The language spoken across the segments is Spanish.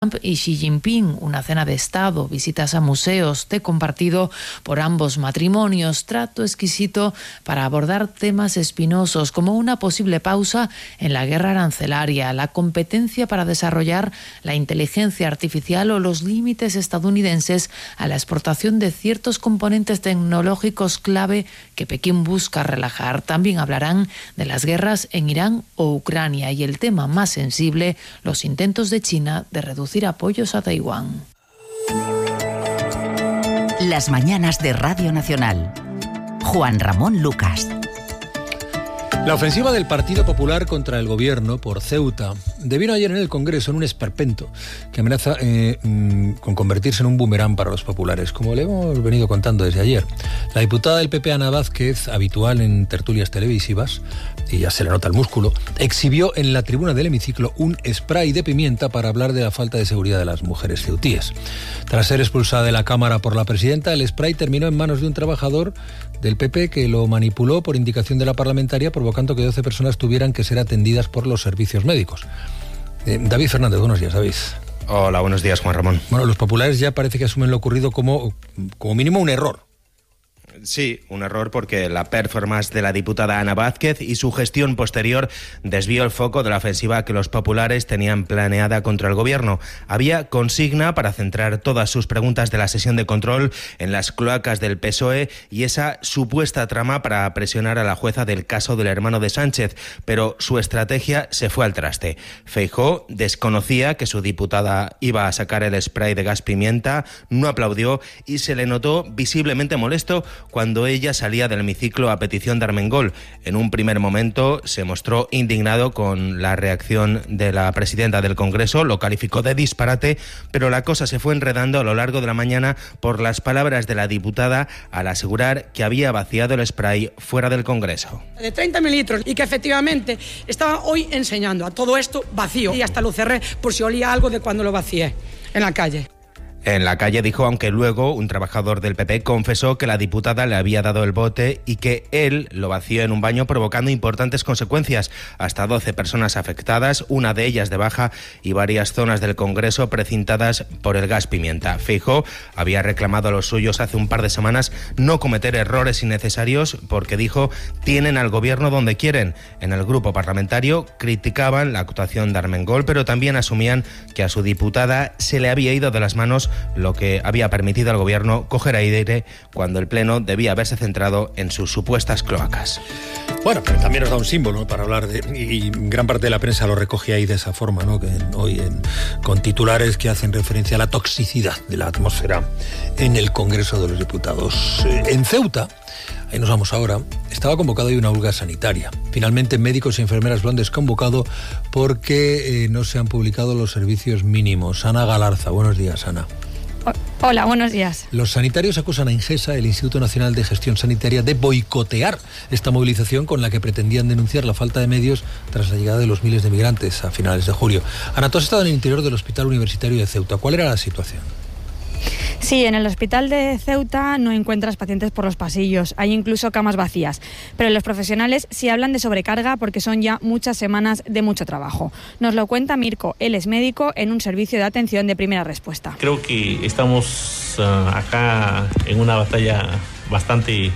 Trump y Xi Jinping, una cena de Estado, visitas a museos, té compartido por ambos matrimonios, trato exquisito para abordar temas espinosos como una posible pausa en la guerra arancelaria, la competencia para desarrollar la inteligencia artificial o los límites estadounidenses a la exportación de ciertos componentes tecnológicos clave que Pekín busca relajar. También hablarán de las guerras en Irán o Ucrania y el tema más sensible, los intentos de China de reducir apoyos a Taiwán. Las mañanas de Radio Nacional. Juan Ramón Lucas. La ofensiva del Partido Popular contra el gobierno por Ceuta devino ayer en el Congreso en un esperpento que amenaza con convertirse en un boomerang para los populares, como le hemos venido contando desde ayer. La diputada del PP, Ana Vázquez, habitual en tertulias televisivas, y ya se le nota el músculo, exhibió en la tribuna del hemiciclo un spray de pimienta para hablar de la falta de seguridad de las mujeres ceutíes. Tras ser expulsada de la Cámara por la presidenta, el spray terminó en manos de un trabajador del PP que lo manipuló por indicación de la parlamentaria, provocando que 12 personas tuvieran que ser atendidas por los servicios médicos. David Fernández, buenos días, David. Hola, buenos días, Juan Ramón. Bueno, los populares ya parece que asumen lo ocurrido como mínimo un error. Sí, un error porque la performance de la diputada Ana Vázquez y su gestión posterior desvió el foco de la ofensiva que los populares tenían planeada contra el gobierno. Había consigna para centrar todas sus preguntas de la sesión de control en las cloacas del PSOE y esa supuesta trama para presionar a la jueza del caso del hermano de Sánchez, pero su estrategia se fue al traste. Feijóo desconocía que su diputada iba a sacar el spray de gas pimienta, no aplaudió y se le notó visiblemente molesto cuando ella salía del hemiciclo a petición de Armengol. En un primer momento se mostró indignado con la reacción de la presidenta del Congreso, lo calificó de disparate, pero la cosa se fue enredando a lo largo de la mañana por las palabras de la diputada al asegurar que había vaciado el spray fuera del Congreso. De 30 mililitros y que efectivamente estaba hoy enseñando a todo esto vacío y hasta lo cerré por si olía algo de cuando lo vacié en la calle. En la calle dijo, aunque luego un trabajador del PP confesó que la diputada le había dado el bote y que él lo vació en un baño, provocando importantes consecuencias. Hasta 12 personas afectadas, una de ellas de baja y varias zonas del Congreso precintadas por el gas pimienta. Feijóo había reclamado a los suyos hace un par de semanas no cometer errores innecesarios porque dijo tienen al gobierno donde quieren. En el grupo parlamentario criticaban la actuación de Armengol, pero también asumían que a su diputada se le había ido de las manos lo que había permitido al gobierno coger aire cuando el Pleno debía haberse centrado en sus supuestas cloacas. Bueno, pero también nos da un símbolo, ¿no?, para hablar de... Y gran parte de la prensa lo recoge ahí de esa forma, ¿no?, que con titulares que hacen referencia a la toxicidad de la atmósfera en el Congreso de los Diputados. En Ceuta, ahí nos vamos ahora, estaba convocada hoy una huelga sanitaria. Finalmente, médicos y enfermeras lo han desconvocado porque no se han publicado los servicios mínimos. Ana Galarza, buenos días, Ana. Hola, buenos días. Los sanitarios acusan a Ingesa, el Instituto Nacional de Gestión Sanitaria, de boicotear esta movilización con la que pretendían denunciar la falta de medios tras la llegada de los miles de migrantes a finales de julio. Ana, tú has estado en el interior del Hospital Universitario de Ceuta. ¿Cuál era la situación? Sí, en el hospital de Ceuta no encuentras pacientes por los pasillos, hay incluso camas vacías, pero los profesionales sí hablan de sobrecarga porque son ya muchas semanas de mucho trabajo. Nos lo cuenta Mirko, él es médico en un servicio de atención de primera respuesta. Creo que estamos acá en una batalla bastante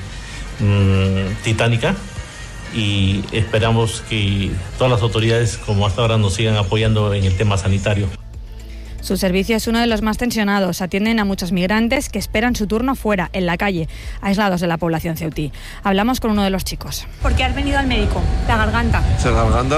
titánica y esperamos que todas las autoridades como hasta ahora nos sigan apoyando en el tema sanitario. Su servicio es uno de los más tensionados. Atienden a muchos migrantes que esperan su turno fuera, en la calle, aislados de la población ceutí. Hablamos con uno de los chicos. ¿Por qué has venido al médico? ¿La garganta? ¿Es la garganta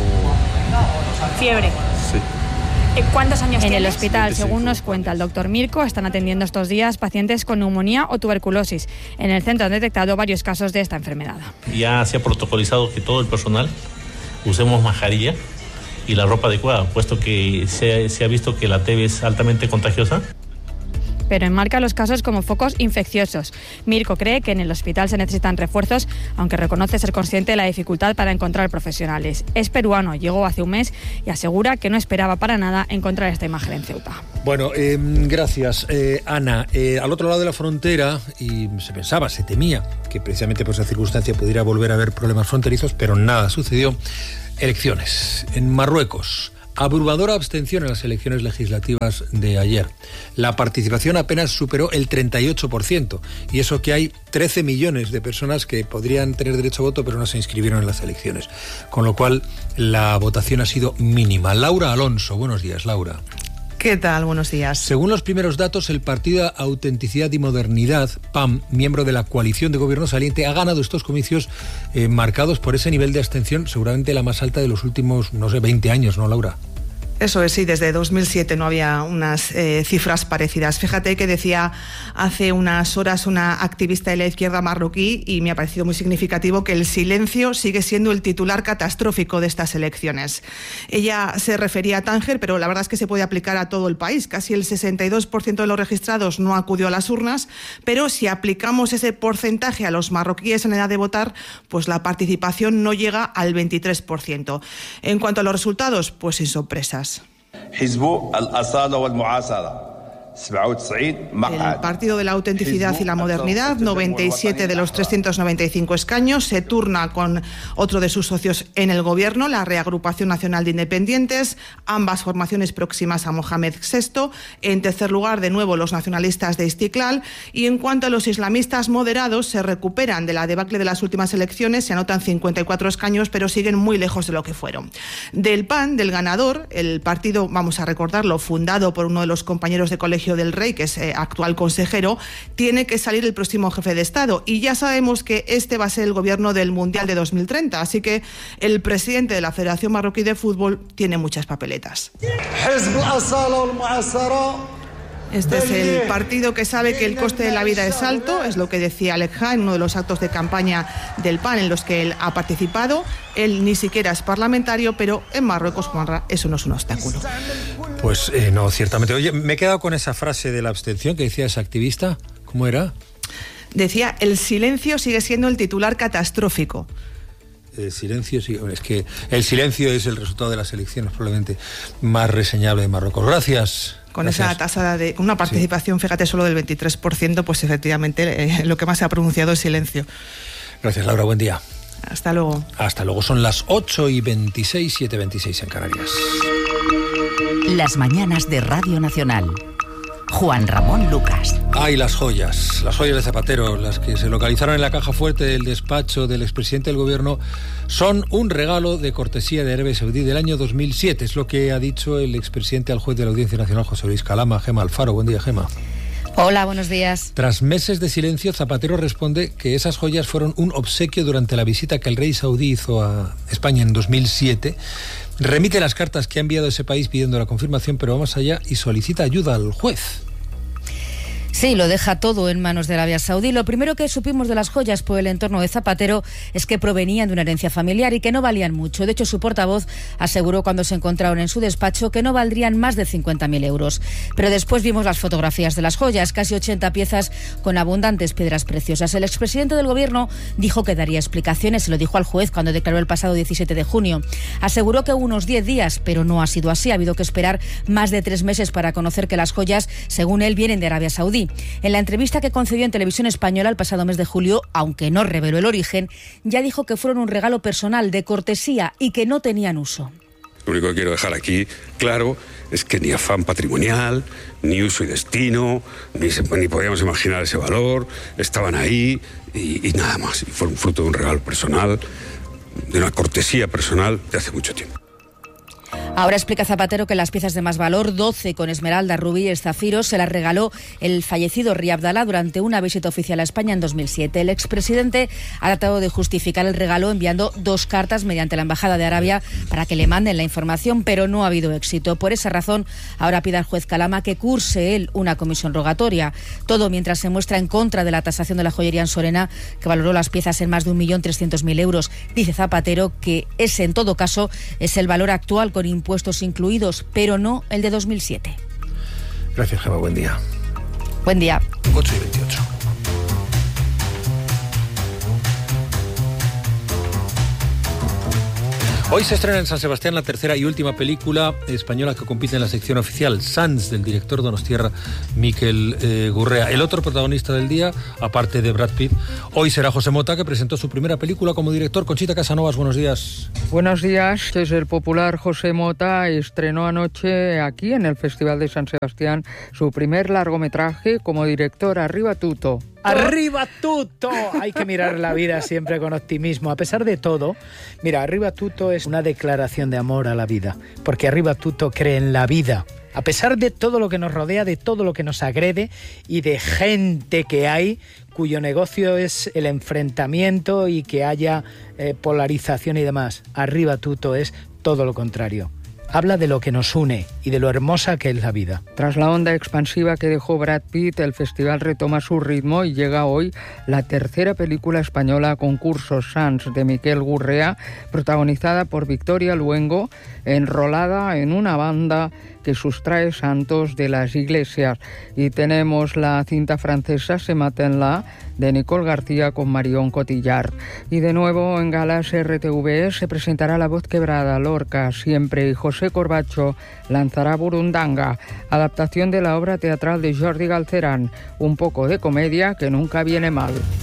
o...? Fiebre. Sí. ¿Cuántos años tienes? En el hospital, según nos cuenta el doctor Mirko, están atendiendo estos días pacientes con neumonía o tuberculosis. En el centro han detectado varios casos de esta enfermedad. Ya se ha protocolizado que todo el personal usemos mascarilla y la ropa adecuada, puesto que se ha visto que la TB es altamente contagiosa. Pero enmarca los casos como focos infecciosos. Mirko cree que en el hospital se necesitan refuerzos, aunque reconoce ser consciente de la dificultad para encontrar profesionales. Es peruano, llegó hace un mes y asegura que no esperaba para nada encontrar esta imagen en Ceuta. Bueno, gracias, Ana. Al otro lado de la frontera, y se temía que precisamente por esa circunstancia pudiera volver a haber problemas fronterizos, pero nada sucedió. Elecciones en Marruecos. Abrumadora abstención en las elecciones legislativas de ayer. La participación apenas superó el 38%, y eso que hay 13 millones de personas que podrían tener derecho a voto pero no se inscribieron en las elecciones, con lo cual la votación ha sido mínima. Laura Alonso, buenos días, Laura. ¿Qué tal? Buenos días. Según los primeros datos, el partido Autenticidad y Modernidad, PAM, miembro de la coalición de gobierno saliente, ha ganado estos comicios marcados por ese nivel de abstención, seguramente la más alta de los últimos, 20 años, ¿no, Laura? Eso es, sí, desde 2007 no había unas cifras parecidas. Fíjate que decía hace unas horas una activista de la izquierda marroquí, y me ha parecido muy significativo, que el silencio sigue siendo el titular catastrófico de estas elecciones. Ella se refería a Tánger, pero la verdad es que se puede aplicar a todo el país. Casi el 62% de los registrados no acudió a las urnas, pero si aplicamos ese porcentaje a los marroquíes en edad de votar, pues la participación no llega al 23%. En cuanto a los resultados, pues sin sorpresas. El Partido de la Autenticidad y la Modernidad, 97 de los 395 escaños, se turna con otro de sus socios en el gobierno, la Reagrupación Nacional de Independientes, ambas formaciones próximas a Mohamed VI. En tercer lugar, de nuevo, los nacionalistas de Istiklal. Y en cuanto a los islamistas moderados, se recuperan de la debacle de las últimas elecciones, se anotan 54 escaños, pero siguen muy lejos de lo que fueron. Del PAN, del ganador, el partido, vamos a recordarlo, fundado por uno de los compañeros de colegio del Rey, que es actual consejero, tiene que salir el próximo jefe de Estado, y ya sabemos que este va a ser el gobierno del Mundial de 2030, así que el presidente de la Federación Marroquí de Fútbol tiene muchas papeletas. Este es el partido que sabe que el coste de la vida es alto, es lo que decía Alekha en uno de los actos de campaña del PAN en los que él ha participado. Él ni siquiera es parlamentario, pero en Marruecos, Juanra, eso no es un obstáculo. Pues no, ciertamente. Oye, me he quedado con esa frase de la abstención que decía esa activista. ¿Cómo era? Decía, el silencio sigue siendo el titular catastrófico. El silencio, sí, es que el silencio es el resultado de las elecciones probablemente más reseñable de Marruecos. Gracias. Con esa tasa con una participación, fíjate, solo del 23%, pues efectivamente lo que más se ha pronunciado es silencio. Gracias, Laura, buen día. Hasta luego. Hasta luego, son las 8:26, 7:26 en Canarias. Las mañanas de Radio Nacional. Juan Ramón Lucas. Ay, las joyas de Zapatero, las que se localizaron en la caja fuerte del despacho del expresidente del gobierno, son un regalo de cortesía de Arabia Saudí del año 2007. Es lo que ha dicho el expresidente al juez de la Audiencia Nacional, José Luis Calama. Gema Alfaro, buen día, Gema. Hola, buenos días. Tras meses de silencio, Zapatero responde que esas joyas fueron un obsequio durante la visita que el rey saudí hizo a España en 2007. Remite las cartas que ha enviado ese país pidiendo la confirmación, pero va más allá y solicita ayuda al juez. Sí, lo deja todo en manos de Arabia Saudí. Lo primero que supimos de las joyas por el entorno de Zapatero es que provenían de una herencia familiar y que no valían mucho. De hecho, su portavoz aseguró cuando se encontraron en su despacho que no valdrían más de 50.000 euros. Pero después vimos las fotografías de las joyas, casi 80 piezas con abundantes piedras preciosas. El expresidente del gobierno dijo que daría explicaciones, se lo dijo al juez cuando declaró el pasado 17 de junio. Aseguró que hubo unos 10 días, pero no ha sido así. Ha habido que esperar más de 3 meses para conocer que las joyas, según él, vienen de Arabia Saudí. En la entrevista que concedió en Televisión Española el pasado mes de julio, aunque no reveló el origen, ya dijo que fueron un regalo personal de cortesía y que no tenían uso. Lo único que quiero dejar aquí claro es que ni afán patrimonial, ni uso y destino, ni podíamos imaginar ese valor, estaban ahí y nada más. Y fueron fruto de un regalo personal, de una cortesía personal de hace mucho tiempo. Ahora explica Zapatero que las piezas de más valor, 12 con esmeralda, rubíes, zafiros, se las regaló el fallecido Rey Abdalá durante una visita oficial a España en 2007. El expresidente ha tratado de justificar el regalo enviando 2 cartas mediante la Embajada de Arabia para que le manden la información, pero no ha habido éxito. Por esa razón, ahora pide al juez Calama que curse él una comisión rogatoria. Todo mientras se muestra en contra de la tasación de la joyería en Sorena, que valoró las piezas en más de 1.300.000 euros. Dice Zapatero que ese, en todo caso, es el valor actual con impuestos incluidos, pero no el de 2007. Gracias, Gemma. Buen día. Buen día. 8:28. Hoy se estrena en San Sebastián la tercera y última película española que compite en la sección oficial, Sants, del director donostiarra Miquel Gurrea. El otro protagonista del día, aparte de Brad Pitt, hoy será José Mota, que presentó su primera película como director. Conchita Casanovas, buenos días. Buenos días. Es el popular José Mota estrenó anoche aquí en el Festival de San Sebastián su primer largometraje como director. Arriba Tutto. ¡Arriba tutto! Hay que mirar la vida siempre con optimismo. A pesar de todo, mira, Arriba tutto es una declaración de amor a la vida, porque Arriba tutto cree en la vida. A pesar de todo lo que nos rodea, de todo lo que nos agrede y de gente que hay cuyo negocio es el enfrentamiento y que haya polarización y demás, Arriba tutto es todo lo contrario. Habla de lo que nos une y de lo hermosa que es la vida. Tras la onda expansiva que dejó Brad Pitt, el festival retoma su ritmo y llega hoy la tercera película española a concurso, Sants, de Miquel Gurrea, protagonizada por Victoria Luengo, enrolada en una banda que sustrae santos de las iglesias. Y tenemos la cinta francesa Se Maten-la, de Nicole García con Marion Cotillard. Y de nuevo en galas RTV se presentará La voz quebrada, Lorca, Siempre, y José Corbacho lanzará Burundanga, adaptación de la obra teatral de Jordi Galcerán, un poco de comedia que nunca viene mal.